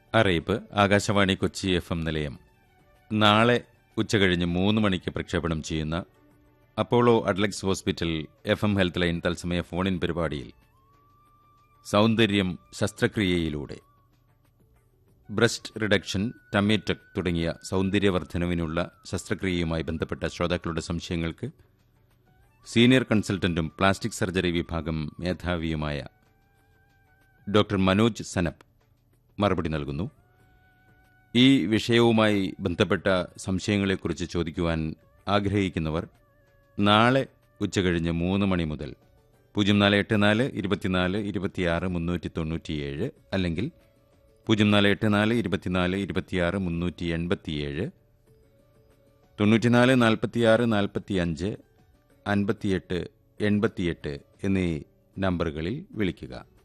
അറിയിപ്പ്. ആകാശവാണി കൊച്ചി FM നിലയം നാളെ ഉച്ചകഴിഞ്ഞ് 3 മണിക്ക് പ്രക്ഷേപണം ചെയ്യുന്ന Apollo Adlux hospital FM health line തത്സമയ ഫോണിൻ പരിപാടിയിൽ സൗന്ദര്യം ശസ്ത്രക്രിയയിലൂടെ ബ്രസ്റ്റ് റിഡക്ഷൻ, ടമ്മി ടക്ക് തുടങ്ങിയ സൗന്ദര്യവർദ്ധനവിനുള്ള ശസ്ത്രക്രിയയുമായി ബന്ധപ്പെട്ട ശ്രോതാക്കളുടെ സംശയങ്ങൾക്ക് സീനിയർ കൺസൾട്ടന്റും പ്ലാസ്റ്റിക് സർജറി വിഭാഗം മേധാവിയുമായ ഡോക്ടർ മനോജ് സനപ്പ് മറുപടി നൽകുന്നു. ഈ വിഷയവുമായി ബന്ധപ്പെട്ട സംശയങ്ങളെക്കുറിച്ച് ചോദിക്കുവാൻ ആഗ്രഹിക്കുന്നവർ നാളെ ഉച്ചകഴിഞ്ഞ് 3 മണി മുതൽ 0484 24 26 397 അല്ലെങ്കിൽ 0484 24 26 387 94 46 45 58 88 എന്നീ നമ്പറുകളിൽ വിളിക്കുക.